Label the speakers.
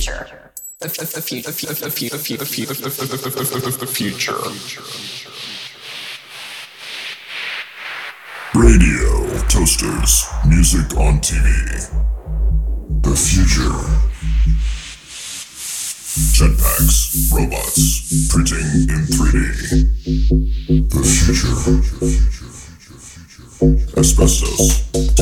Speaker 1: Radio Toasters, music on TV. The future. Jetpacks, robots, printing in 3D. The future. Asbestos.